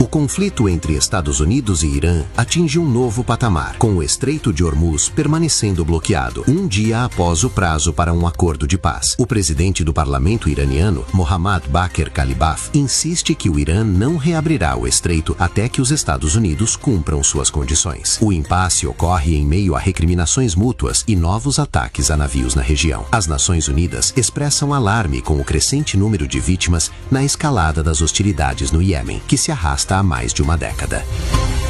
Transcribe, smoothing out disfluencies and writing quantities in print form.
conflito entre Estados Unidos e Irã atinge um novo patamar, com o Estreito de Hormuz permanecendo bloqueado, um dia após o prazo para um acordo de paz. O presidente do parlamento iraniano, Mohammad Bakr Kalibaf, insiste que o Irã não reabrirá o estreito até que os Estados Unidos cumpram suas condições. O impasse ocorre em meio a recriminações mútuas e novos ataques a navios na região. As Nações Unidas expressam alarme com o crescente número de vítimas na escalada das hostilidades no Iêmen, que se arrasta há mais de uma década.